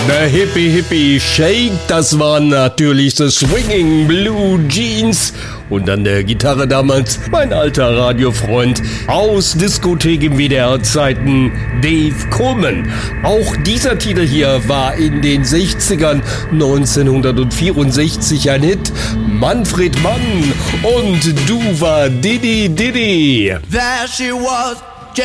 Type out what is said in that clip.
Der Hippie Shake, das waren natürlich The Swinging Blue Jeans. Und an der Gitarre damals mein alter Radiofreund aus Diskothek im WDR-Zeiten, Dave Coleman. Auch dieser Titel hier war in den 60ern 1964 ein Hit. Manfred Mann und Duva Diddy Diddy. There she was.